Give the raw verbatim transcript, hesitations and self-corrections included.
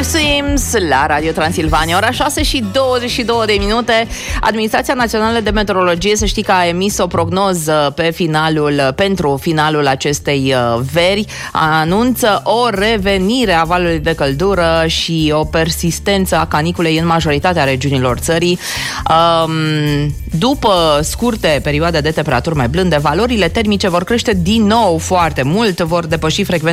Swims la Radio Transilvania, ora șase și douăzeci și două de minute. Administrația Națională de Meteorologie, să știi că a emis o prognoză pe finalul, pentru finalul acestei veri. Anunță o revenire a valului de căldură și o persistență a caniculei în majoritatea regiunilor țării. După scurte perioade de temperaturi mai blânde, valorile termice vor crește din nou foarte mult, vor depăși frecvența